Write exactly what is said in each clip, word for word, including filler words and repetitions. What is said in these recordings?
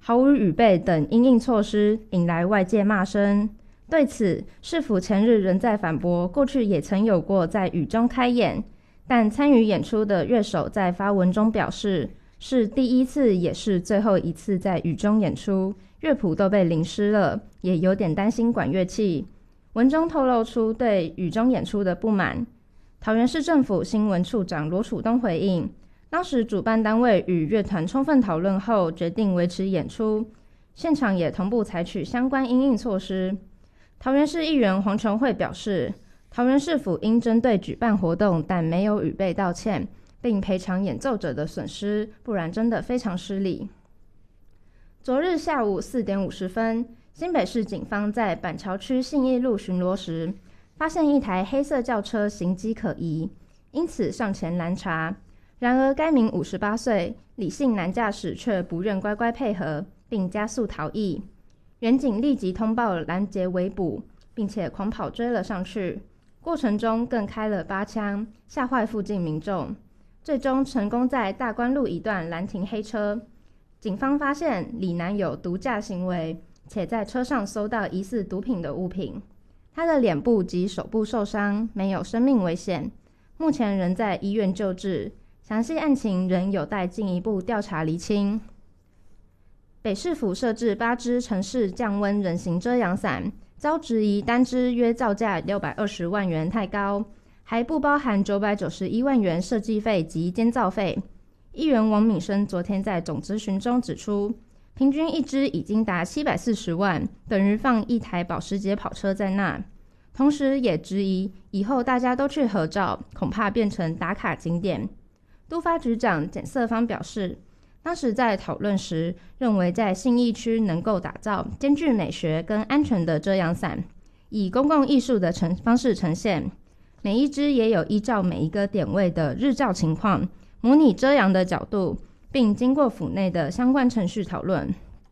毫无预备等因应措施，引来外界骂声。对此，市府前日仍在反驳，过去也曾有过在雨中开演，但参与演出的乐手在发文中表示，是第一次也是最后一次在雨中演出，乐谱都被淋湿了，也有点担心管乐器。文中透露出对雨中演出的不满。桃园市政府新闻处长罗楚东回应，当时主办单位与乐团充分讨论后，决定维持演出，现场也同步采取相关因应措施。桃园市议员黄琼慧表示，桃园市府应针对举办活动但没有预备道歉，并赔偿演奏者的损失，不然真的非常失礼。昨日下午四点五十分，新北市警方在板桥区信义路巡逻时，发现一台黑色轿车行迹可疑，因此上前拦查。然而该名五十八岁李姓男驾驶却不愿乖乖配合，并加速逃逸。员警立即通报拦截围捕，并且狂跑追了上去，过程中更开了八枪，吓坏附近民众。最终成功在大关路一段拦停黑车。警方发现李男有毒驾行为，且在车上搜到疑似毒品的物品。他的脸部及手部受伤，没有生命危险，目前仍在医院救治，详细案情仍有待进一步调查厘清。北市府设置八支城市降温人形遮阳伞，遭质疑单支约造价六百二十万元太高，还不包含九百九十一万元设计费及监造费。议员王敏生昨天在总咨询中指出，平均一支已经达七百四十万，等于放一台保时捷跑车在那。同时也质疑以后大家都去合照，恐怕变成打卡景点。都发局长简瑟芳表示，当时在讨论时，认为在信义区能够打造兼具美学跟安全的遮阳伞，以公共艺术的呈方式呈现。每一支也有依照每一个点位的日照情况，模拟遮阳的角度，并经过府内的相关程序讨论。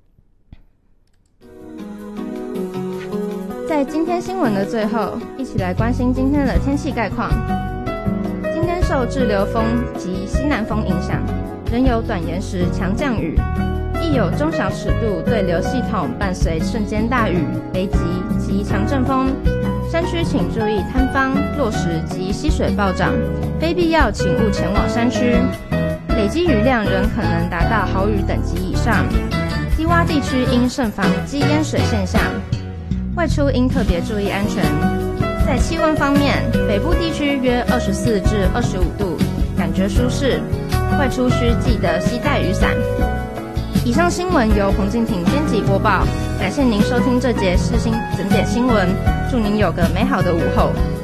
在今天新闻的最后，一起来关心今天的天气概况。今天受滞留风及西南风影响，仍有短延时强降雨，亦有中小尺度对流系统伴随瞬间大雨、雷击及强阵风。山区请注意坍方、落石及溪水暴涨，非必要请勿前往山区。累积雨量仍可能达到豪雨等级以上，低洼地区应慎防积淹水现象，外出应特别注意安全。在气温方面，北部地区约二十四至二十五度，感觉舒适，外出需记得携带雨伞。以上新闻由洪敬婷编辑播报，感谢您收听这节世新整点新闻，祝您有个美好的午后。